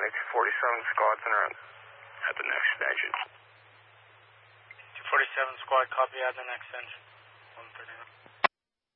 247 squads in route at the next engine. 247 squad, copy at the next engine. 139.